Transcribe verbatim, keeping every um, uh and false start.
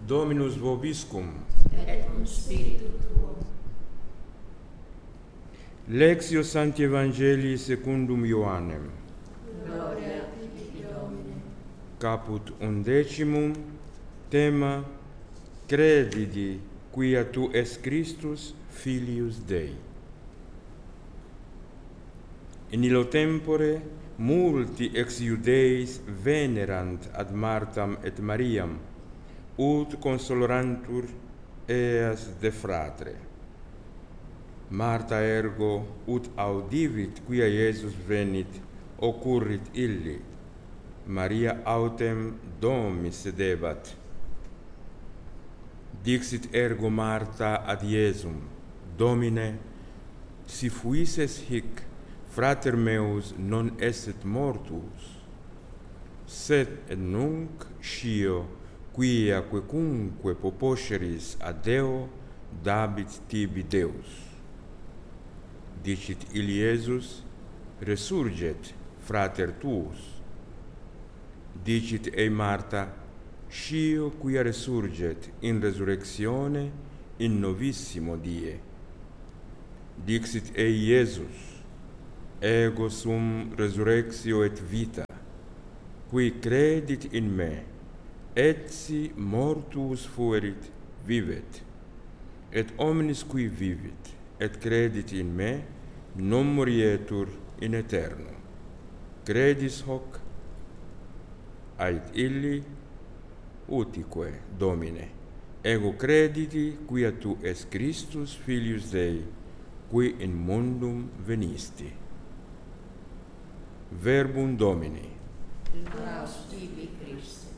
Dominus vobiscum. Et cum spiritu tuo. Lectio Sancti Evangelii secundum Ioannem. Gloria tibi, Domine. Caput undecimum, tema credidi quia tu es Christus, Filius Dei. In illo tempore multi ex Iudeis venerant ad Martam et Mariam, ut consolorantur eas de fratre. Marta ergo, ut audivit quia Iesus venit, occurrit illi. Maria autem domi sedebat. Dixit ergo Marta ad Iesum: Domine, si fuisses hic, frater meus non esset mortus. Sed et nunc scio, quia quecunque poposceris ad Deo, dabit tibi Deus. Dicit illi Iesus: resurget frater tuus. Dicit ei Marta: scio quia resurget in resurrectione in novissimo die. Dixit ei Iesus: ego sum resurrectio et vita. Qui credit in me, etsi mortuus fuerit, vivet. Et omnis qui vivit, et credit in me, non morietur in aeterno. Credis hoc? Ait illi: utique, Domine, ego crediti quia tu es Christus Filius Dei, qui in mundum venisti. Verbum Domini. Laus tibi, Christe.